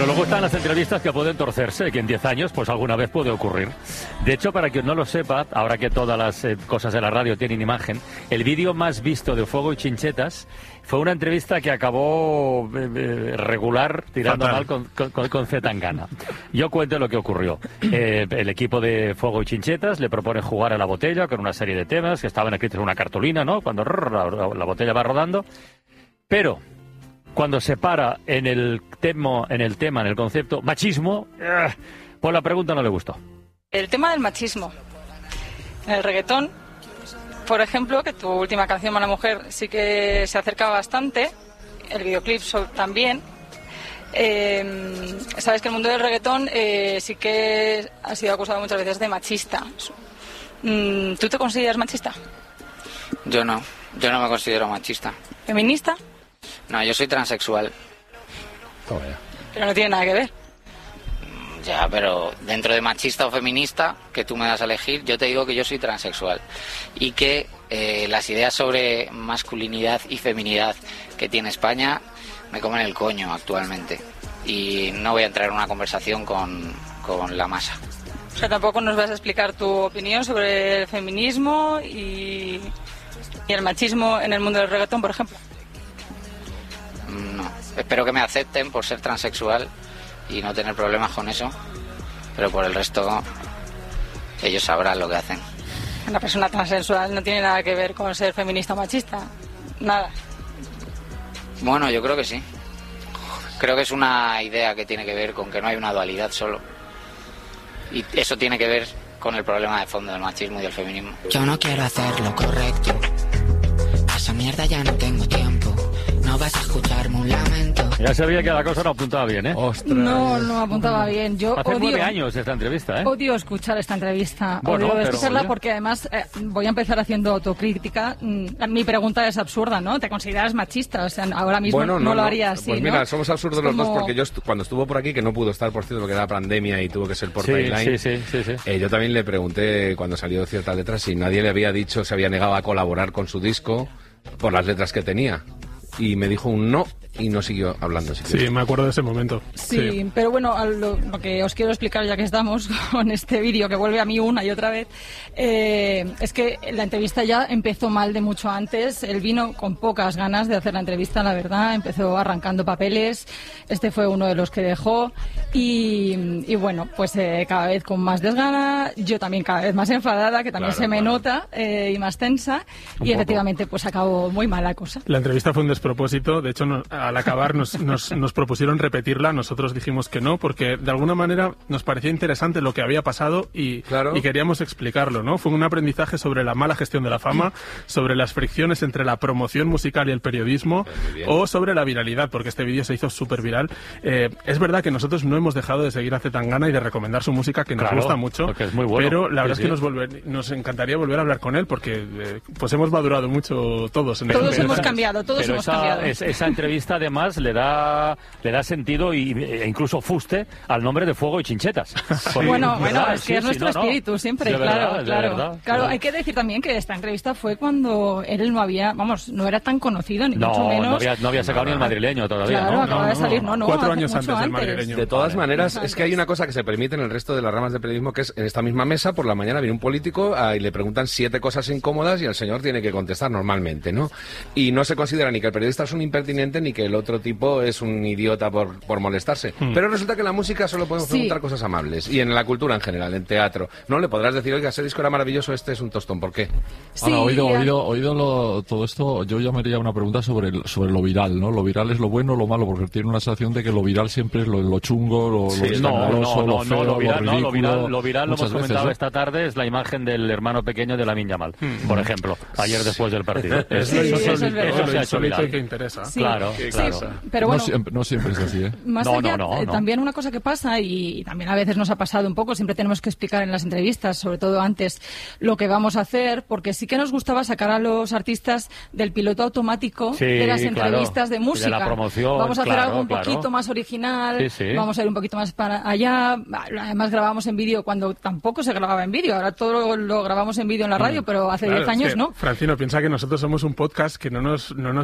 Bueno, luego están las entrevistas que pueden torcerse, que en 10 años pues alguna vez puede ocurrir. De hecho, para quien no lo sepa, ahora que todas las cosas de la radio tienen imagen, el vídeo más visto de Fuego y Chinchetas fue una entrevista que acabó regular, tirando mal con Z Tangana. Yo cuento lo que ocurrió. El equipo de Fuego y Chinchetas le propone jugar a la botella con una serie de temas que estaban escritos en una cartulina, ¿no? Cuando la botella va rodando. Pero cuando se para en el concepto machismo, pues la pregunta no le gustó. El tema del machismo. En el reggaetón, por ejemplo, que tu última canción, Mala Mujer, sí que se acerca bastante. El videoclip también. Sabes que el mundo del reggaetón sí que ha sido acusado muchas veces de machista. ¿Tú te consideras machista? Yo no me considero machista. ¿Feminista? No, yo soy transexual. Pero no tiene nada que ver. Ya, pero dentro de machista o feminista, que tú me das a elegir, yo te digo que yo soy transexual. Y que las ideas sobre masculinidad y feminidad que tiene España me comen el coño actualmente. Y no voy a entrar en una conversación con la masa. O sea, tampoco nos vas a explicar tu opinión sobre el feminismo y el machismo en el mundo del reggaetón, por ejemplo. No, espero que me acepten por ser transexual y no tener problemas con eso, pero por el resto ellos sabrán lo que hacen. Una persona transexual no tiene nada que ver con ser feminista o machista, nada. Bueno, yo creo que sí. Creo que es una idea que tiene que ver con que no hay una dualidad solo. Y eso tiene que ver con el problema de fondo del machismo y del feminismo. Yo no quiero hacer lo correcto. A esa mierda ya no tengo tiempo. No vas a escucharme un lamento. Ya sabía que la cosa no apuntaba bien, ¿eh? ¡Ostras! No apuntaba bien. Yo Hace odio 9 años esta entrevista, ¿eh? Odio escuchar esta entrevista. Bueno, odio pero, escucharla oye. porque además voy a empezar haciendo autocrítica. Mi pregunta es absurda, ¿no? ¿Te consideras machista? O sea, ahora mismo no lo haría así, Pues mira, ¿no? somos absurdos Es los dos como- porque yo cuando estuvo por aquí, que no pudo estar, por cierto, porque era pandemia y tuvo que ser por Sí, timeline, sí. yo también le pregunté cuando salió ciertas letras si nadie le había dicho, se había negado a colaborar con su disco por las letras que tenía. Y me dijo un no y no siguió hablando. Sí, me acuerdo de ese momento. Sí, pero bueno, lo que os quiero explicar ya que estamos con este vídeo que vuelve a mí una y otra vez, es que la entrevista ya empezó mal de mucho antes. Él vino con pocas ganas de hacer la entrevista, la verdad. Empezó arrancando papeles. Este fue uno de los que dejó. Y bueno, pues cada vez con más desgana. Yo también cada vez más enfadada, que también se me nota, y más tensa. Y efectivamente, pues acabó muy mal la cosa. La entrevista fue un despropósito. De hecho, al acabar nos propusieron repetirla. Nosotros dijimos que no, porque de alguna manera nos parecía interesante lo que había pasado y queríamos explicarlo, ¿no? Fue un aprendizaje sobre la mala gestión de la fama, sobre las fricciones entre la promoción musical y el periodismo, o sobre la viralidad, porque este vídeo se hizo súper viral. Es verdad que nosotros no hemos dejado de seguir a Z Tangana y de recomendar su música, que nos gusta mucho, porque es muy bueno. pero la verdad es que nos encantaría volver a hablar con él, porque pues hemos madurado mucho todos. Todos hemos cambiado, todos Pero hemos cambiado. Esa entrevista además le da sentido e incluso fuste al nombre de Fuego y Chinchetas. Porque, Bueno, ¿verdad? es que es nuestro espíritu siempre, De verdad, de verdad. Claro, hay que decir también que esta entrevista fue cuando él no era tan conocido, ni mucho menos. No había sacado ni el madrileño todavía. Claro, acaba de salir, 4 años mucho antes del madrileño. De todas maneras, es que hay una cosa que se permite en el resto de las ramas de periodismo, que es en esta misma mesa, por la mañana viene un político y le preguntan 7 cosas incómodas y el señor tiene que contestar normalmente, ¿no? Y no se considera ni que el periodista es un impertinente ni que el otro tipo es un idiota por molestarse. Pero resulta que en la música solo podemos preguntar cosas amables. Y en la cultura en general, en teatro. No le podrás decir, oiga, ese disco era maravilloso, este es un tostón. ¿Por qué? Sí, oído todo esto, yo llamaría una pregunta sobre lo viral, ¿no? Lo viral es lo bueno o lo malo, porque tiene una sensación de que lo viral siempre es lo chungo, lo escandaloso, lo feo, lo ridículo. Lo viral, lo hemos comentado esta tarde, es la imagen del hermano pequeño de Lamine Yamal, por ejemplo, ayer después del partido. Eso es eso se ha hecho que interesa. Sí. Claro. Pero bueno, no siempre es así, ¿eh? Más allá, también una cosa que pasa, y también a veces nos ha pasado un poco, siempre tenemos que explicar en las entrevistas, sobre todo antes, lo que vamos a hacer, porque sí que nos gustaba sacar a los artistas del piloto automático de las entrevistas de música. De la promoción, vamos a hacer algo un poquito más original, vamos a ir un poquito más para allá. Además grabamos en vídeo cuando tampoco se grababa en vídeo, ahora todo lo grabamos en vídeo en la radio, pero hace 10 años no. Francino, piensa que nosotros somos un podcast que no nos